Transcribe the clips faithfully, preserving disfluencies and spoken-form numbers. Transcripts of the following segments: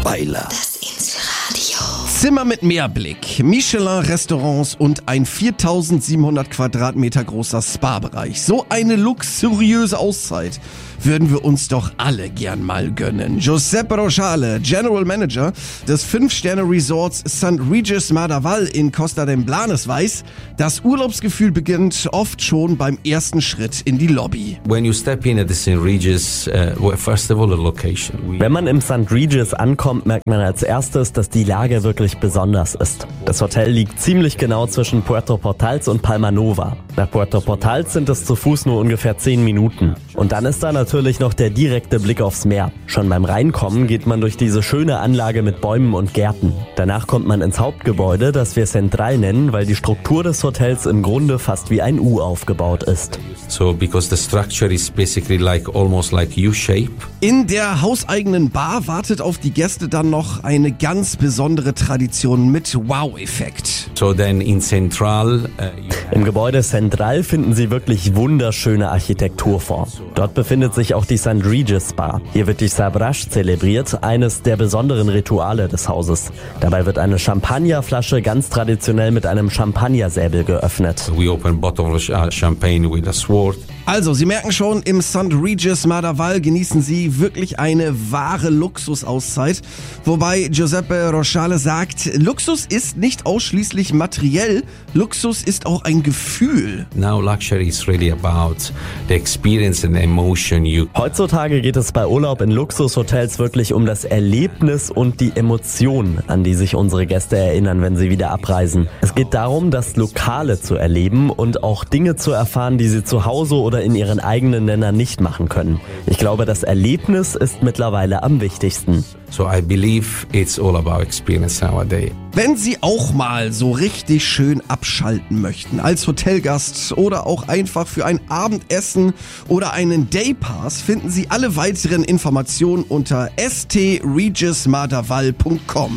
Beiler. Das Inselradio. Zimmer mit Meerblick, Michelin-Restaurants und ein viertausendsiebenhundert Quadratmeter großer Spa-Bereich. So eine luxuriöse Auszeit würden wir uns doch alle gern mal gönnen. Giuseppe Rochale, General Manager des fünf-Sterne-Resorts Sankt Regis Mardaval in Costa d'Emblanes, weiß, das Urlaubsgefühl beginnt oft schon beim ersten Schritt in die Lobby. When you step in at the Saint Regis, uh, well, first of all, the location. We Wenn man im Sankt Regis ankommt, merkt man als erstes, dass die Lage wirklich besonders ist. Das Hotel liegt ziemlich genau zwischen Puerto Portals und Palma Nova. Nach Puerto Portals sind es zu Fuß nur ungefähr zehn Minuten. Und dann ist da natürlich noch der direkte Blick aufs Meer. Schon beim Reinkommen geht man durch diese schöne Anlage mit Bäumen und Gärten. Danach kommt man ins Hauptgebäude, das wir Central nennen, weil die Struktur des Hotels im Grunde fast wie ein U aufgebaut ist. So because the structure is basically like almost like U-shape. In der hauseigenen Bar wartet auf die Gäste dann noch eine ganz besondere Tradition mit Wow-Effekt. So then in Central, uh, you Im Gebäude Central finden Sie wirklich wunderschöne Architektur vor. Dort befindet sich auch die Sankt Regis Bar. Hier wird die Sabrash zelebriert, eines der besonderen Rituale des Hauses. Dabei wird eine Champagnerflasche ganz traditionell mit einem Champagnersäbel geöffnet. we open bottle of uh, champagne with a sword. Also, Sie merken schon, im Sankt Regis Mardaval genießen Sie wirklich eine wahre Luxusauszeit. Wobei Giuseppe Rochale sagt, Luxus ist nicht ausschließlich materiell, Luxus ist auch ein Gefühl. Now luxury is really about the experience and the emotion you. Heutzutage geht es bei Urlaub in Luxushotels wirklich um das Erlebnis und die Emotion, an die sich unsere Gäste erinnern, wenn sie wieder abreisen. Es geht darum, das Lokale zu erleben und auch Dinge zu erfahren, die sie zu Hause oder in ihren eigenen Ländern nicht machen können. Ich glaube, das Erlebnis ist mittlerweile am wichtigsten. So I believe it's all about experience nowadays. Wenn Sie auch mal so richtig schön abschalten möchten, als Hotelgast oder auch einfach für ein Abendessen oder einen Daypass, finden Sie alle weiteren Informationen unter s t regis mardaval punkt com.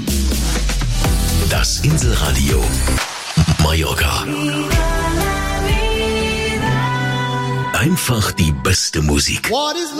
Das Inselradio Mallorca. Einfach die beste Musik.